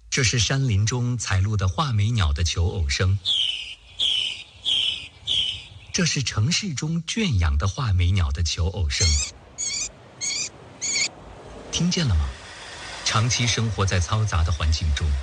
这是山林中采录的画眉鸟的求偶声，这是城市中圈养的画眉鸟的求偶声。听见了吗？长期生活在嘈杂的环境中，